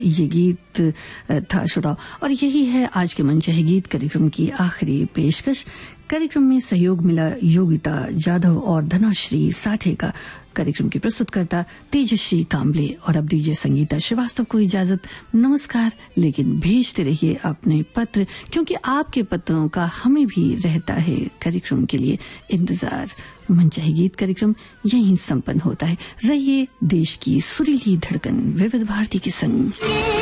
ये गीत था श्रोताओं, और यही है आज के मनचाहे गीत कार्यक्रम की आखिरी पेशकश। कार्यक्रम में सहयोग मिला योगिता जाधव और धनाश्री साठे का। कार्यक्रम की प्रस्तुतकर्ता तेजश्री काम्बले। और अब दीजिए संगीता श्रीवास्तव को इजाजत। नमस्कार। लेकिन भेजते रहिए अपने पत्र, क्योंकि आपके पत्रों का हमें भी रहता है कार्यक्रम के लिए इंतजार। मनचाहे गीत कार्यक्रम यहीं संपन्न होता है। रहिए देश की सुरीली धड़कन विविध भारती के संग।